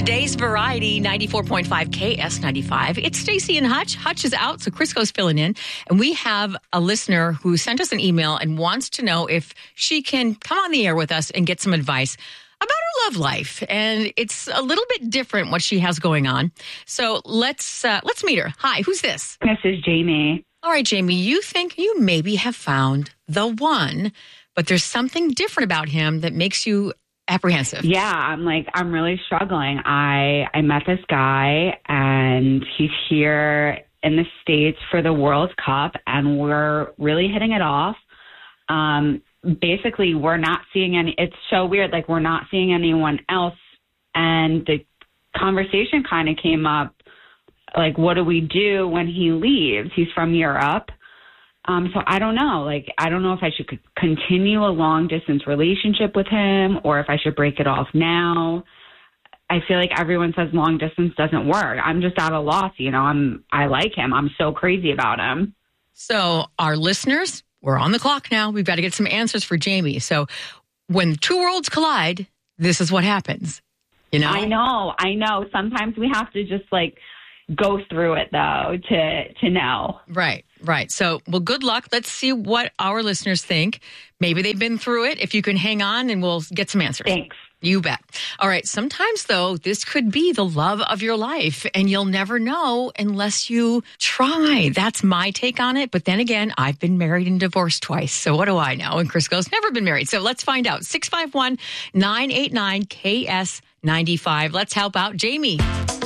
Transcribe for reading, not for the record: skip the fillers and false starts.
Today's Variety, 94.5 KS95. It's Stacey and Hutch. Hutch is out, so Crisco's filling in. And we have a listener who sent us an email and wants to know if she can come on the air with us and get some advice about her love life. And it's a little bit different what she has going on. So let's meet her. Hi, who's this? This is Jamie. All right, Jamie, you think you maybe have found the one, but there's something different about him that makes you apprehensive. Yeah, I'm really struggling. I met this guy and he's here in the States for the World Cup and we're really hitting it off. Basically, we're not seeing it's so weird. Like, we're not seeing anyone else. And the conversation kind of came up, like, what do we do when he leaves? He's from Europe. So I don't know. I don't know if I should continue a long distance relationship with him or if I should break it off now. I feel like everyone says long distance doesn't work. I'm just at a loss. I like him. I'm so crazy about him. So our listeners, we're on the clock now. We've got to get some answers for Jamie. So when two worlds collide, this is what happens. I know. Sometimes we have to just go through it though to know. Right. So, well, good luck. Let's see what our listeners think. Maybe they've been through it. If you can hang on and we'll get some answers. Thanks. You bet. All right. Sometimes though, this could be the love of your life and you'll never know unless you try. That's my take on it. But then again, I've been married and divorced twice. So what do I know? And Crisco's never been married. So let's find out. 651-989-KS95. Let's help out Jamie.